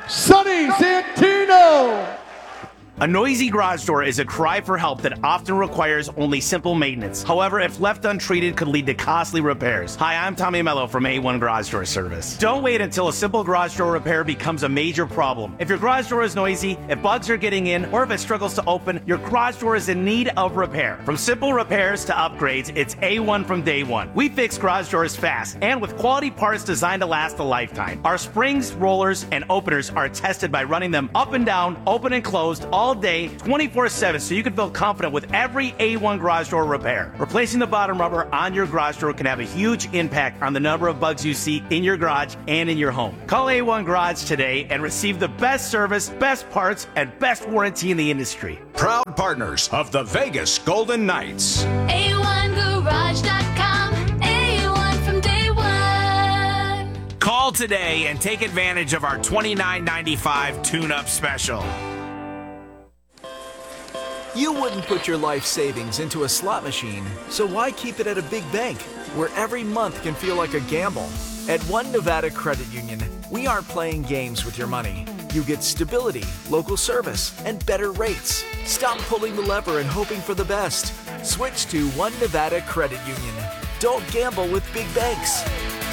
Sonny Santino. A noisy garage door is a cry for help that often requires only simple maintenance. However, if left untreated, could lead to costly repairs. Hi, I'm Tommy Mello from A1 Garage Door Service. Don't wait until a simple garage door repair becomes a major problem. If your garage door is noisy, if bugs are getting in, or if it struggles to open, your garage door is in need of repair. From simple repairs to upgrades, it's A1 from day one. We fix garage doors fast and with quality parts designed to last a lifetime. Our springs, rollers, and openers are tested by running them up and down, open and closed, all day, 24/7, so you can feel confident with every A1 garage door repair. Replacing the bottom rubber on your garage door can have a huge impact on the number of bugs you see in your garage and in your home. Call A1 Garage today and receive the best service, best parts, and best warranty in the industry. Proud partners of the Vegas Golden Knights. A1Garage.com. A1 from day one. Call today and take advantage of our $29.95 tune-up special. You wouldn't put your life savings into a slot machine, so why keep it at a big bank where every month can feel like a gamble? At One Nevada Credit Union, we aren't playing games with your money. You get stability, local service, and better rates. Stop pulling the lever and hoping for the best. Switch to One Nevada Credit Union. Don't gamble with big banks.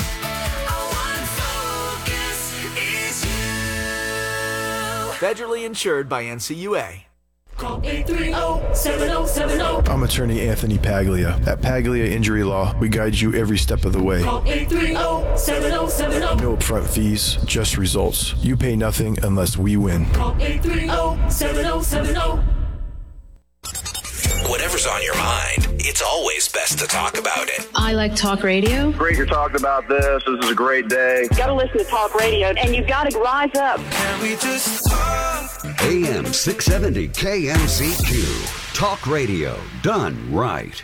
Federally insured by NCUA. Call 830-7070. I'm attorney Anthony Paglia. At Paglia Injury Law, we guide you every step of the way. Call 830-7070. No upfront fees, just results. You pay nothing unless we win. Call 830-7070. Whatever's on your mind, it's always best to talk about it. I like talk radio. Great you're talking about this. This is a great day. Got to listen to talk radio, and you've got to rise up. Can we just talk? AM 670 KMCQ. Talk radio done right.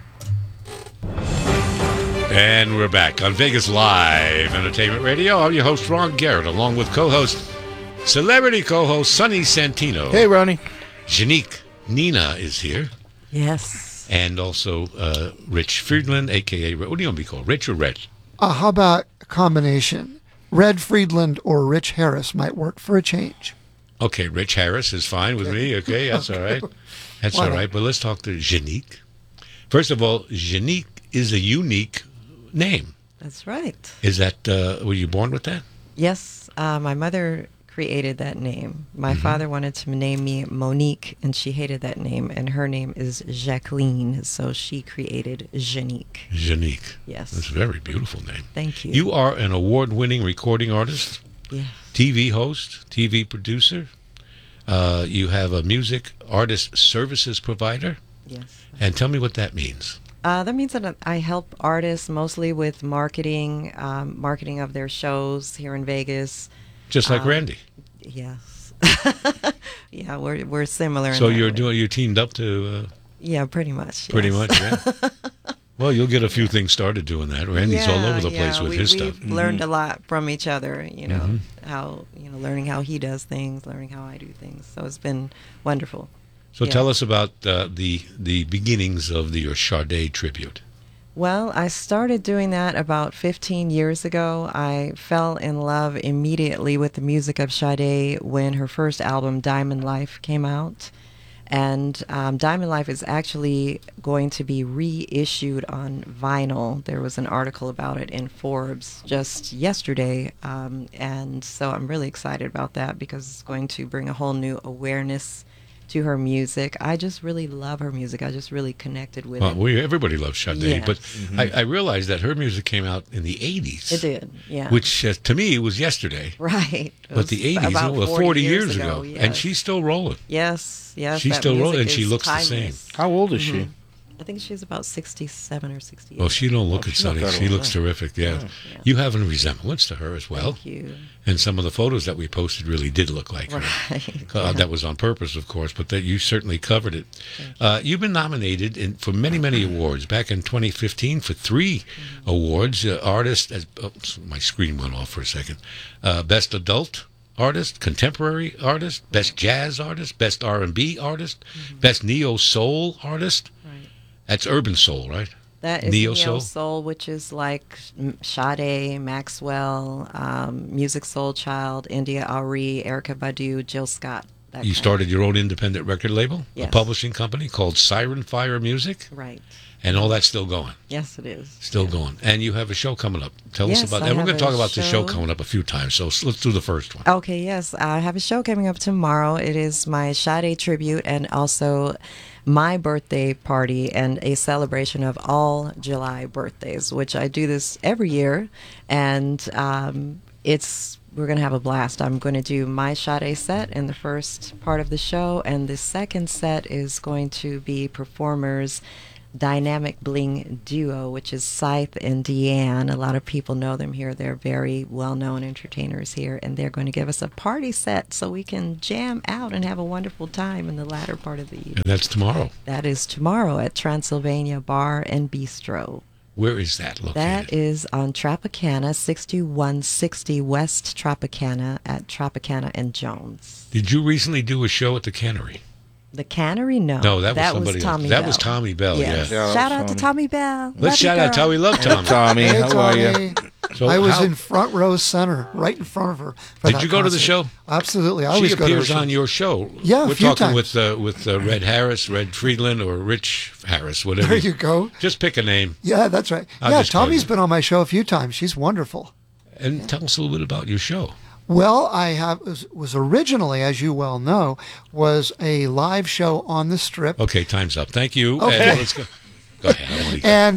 And we're back on Vegas Live Entertainment Radio. I'm your host, Ron Garrett, along with celebrity co-host Sonny Santino. Hey, Ronnie. Janique Nina is here. Yes. And also Rich Friedland, a.k.a. What do you want to be called, Rich or Red? How about a combination? Red Friedland or Rich Harris might work for a change. Okay, Rich Harris is fine with me. Okay, that's all right. That's all right. But let's talk to Janique. First of all, Janique is a unique name. That's right. Is that, were you born with that? Yes. My mother created that name. My father wanted to name me Monique, and she hated that name, and her name is Jacqueline, so she created Janique. Janique. Yes. That's a very beautiful name. Thank you. You are an award-winning recording artist, yes. TV host, TV producer. You have a music artist services provider. Yes. And tell me what that means. That means that I help artists mostly with marketing, marketing of their shows here in Vegas. Just like Randy. Yes. Yeah, we're similar. So you're teamed up to. Yeah, pretty much. Pretty yes. much. Yeah. Well, you'll get a few things started doing that. Randy's all over the place with his stuff. We've learned a lot from each other. You know how learning how he does things, learning how I do things. So it's been wonderful. So tell us about the beginnings of your Sade tribute. Well, I started doing that about 15 years ago. I fell in love immediately with the music of Sade when her first album, Diamond Life, came out. And Diamond Life is actually going to be reissued on vinyl. There was an article about it in Forbes just yesterday. And so I'm really excited about that because it's going to bring a whole new awareness to her music. I just really love her music. I just really connected with it. Well, everybody loves Sade, yes. but I realized that her music came out in the 80s. It did, yeah. Which, to me, was yesterday. Right. But the 80s, about 40 years ago. Yes. And she's still rolling. Yes. She's still rolling, and she looks timeless. the same. How old is she? I think she's about 67 or 68. Well, she don't look at Sonny. She looks terrific, yeah. You have a resemblance to her as well. Thank you. And some of the photos that we posted really did look like her. Right. That was on purpose, of course, but that you certainly covered it. You've been nominated for many, many awards. Back in 2015 for 3 awards. My screen went off for a second. Best Adult Artist, Contemporary Artist, Best Jazz Artist, Best R&B Artist, Best Neo Soul Artist. Right. That's Urban Soul, right? That is Neo Neo Soul? Soul, which is like Sade, Maxwell, Music Soul Child, India Ari, Erykah Badu, Jill Scott. You started your own independent record label, Yes. a publishing company called Siren Fire Music, Right. and all that's still going. Yes, it is. Still going. And you have a show coming up. Tell us Yes, about I that. We're have going to talk a about the show show. coming up a few times, so let's do the first one. Okay, yes. I have a show coming up tomorrow. It is my Sade tribute and also my birthday party and a celebration of all July birthdays, which I do this every year. And we're going to have a blast. I'm going to do my Sade set in the first part of the show, and the second set is going to be performers Dynamic Bling Duo, which is Scythe and Deanne. A lot of people know them here. They're very well-known entertainers here, and they're going to give us a party set so we can jam out and have a wonderful time in the latter part of the evening. And that's tomorrow. That is tomorrow at Transylvania Bar and Bistro. Where is that located? That is on Tropicana, 6160 West Tropicana at Tropicana and Jones. Did you recently do a show at the Cannery? The Cannery? No. No, that was somebody else. Tommy That Bell. was Tommy Bell, Yes. yeah. Shout out to Tommy Bell. Let's shout out Tommy. Love Tommy. Tommy, Hey, how are Tommy. you? So I was how- in front row center, right in front of her. for Did that you go to the concert. show? Absolutely. I She always go to her appears show. on your show. Yeah, a We're few talking times. with Red Harris, Red Friedland, or Rich Harris, whatever. There you go. Just pick a name. Yeah, that's right. I'll Yeah, just call Tommy's you. been on my show a few times. She's wonderful. And tell us a little bit about your show. Well, was originally, as you well know, was a live show on the Strip. Okay, time's up. Thank you. Okay. And let's go. Go ahead. I want to And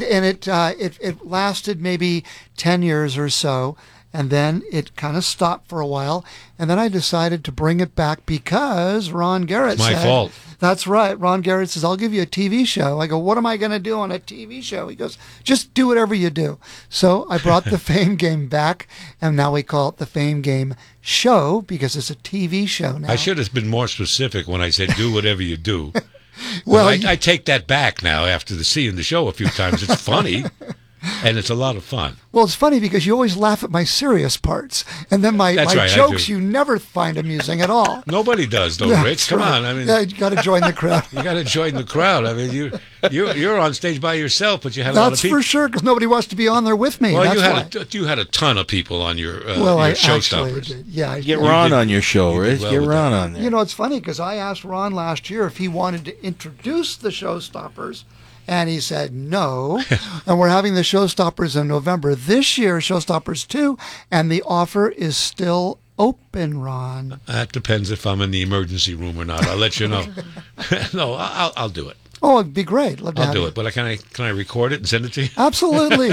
it lasted maybe 10 years or so, and then it kind of stopped for a while, and then I decided to bring it back because Ron Garrett It's my said, fault. That's right. Ron Garrett says, I'll give you a TV show. I go, what am I going to do on a TV show? He goes, just do whatever you do. So I brought the Fame Game back, and now we call it the Fame Game Show because it's a TV show now. I should have been more specific when I said do whatever you do. Well, I take that back now after seeing the show a few times. It's funny, and it's a lot of fun. Well, it's funny because you always laugh at my serious parts, and then my That's right, I jokes do. you never find amusing at all. Nobody does, though, That's Rich. Come right. on. I mean, Yeah, you got to join the crowd. you got to join the crowd. I mean, you're on stage by yourself, but you had a lot of That's people. for sure, because nobody wants to be on there with me. Well, That's you had a ton of people on your well, I actually showstoppers. did. Yeah, I Get did. Ron did- on your show, you did Riz. well Get with Ron that. on there. You know, it's funny because I asked Ron last year if he wanted to introduce the Showstoppers, and he said no. And we're having the Showstoppers in November this year, Showstoppers 2, and the offer is still open, Ron. That depends if I'm in the emergency room or not. I'll let you know. No, I'll do it. Oh, it'd be great. Love to I'll have do you. it. But can I record it and send it to you? Absolutely.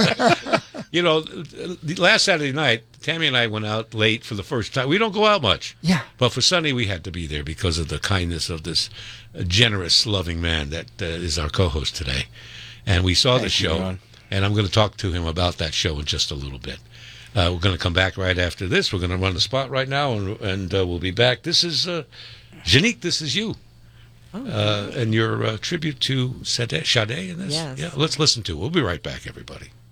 You know, last Saturday night, Tammy and I went out late for the first time. We don't go out much. Yeah. But for Sunday, we had to be there because of the kindness of this generous, loving man that is our co-host today. And we saw the Thank you, show, Ron. and I'm going to talk to him about that show in just a little bit. We're going to come back right after this. We're going to run the spot right now, and we'll be back. This is Janique, this is you. And your tribute to Sade in this? Yes. Yeah, let's listen to it. We'll be right back, everybody.